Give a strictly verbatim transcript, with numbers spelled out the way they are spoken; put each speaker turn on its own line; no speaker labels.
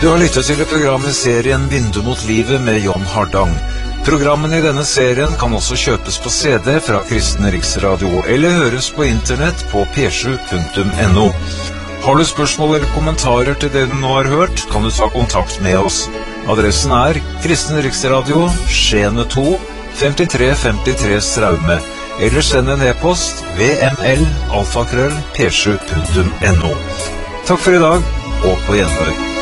Du har lyttet til programmet serien Vindu mot livet med John Hardang. Programmene i denne serien kan også kjøpes på C D fra Kristen Riksradio, eller høres på internett på p sju punktum no. Har du spørsmål eller kommentarer til det du nå har hørt, kan du ta kontakt med oss. Adressen er Kristen Riksradio, Skjene to, femtitre femtitre Straume, eller send en e-post vml alfakrøll p sju punktum no. Takk for i dag, og på gjenhør.